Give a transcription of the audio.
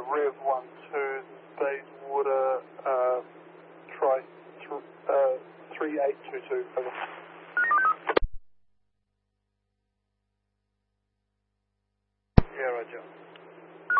Rev 12, Bayswater, try 3822, over. Yeah, roger.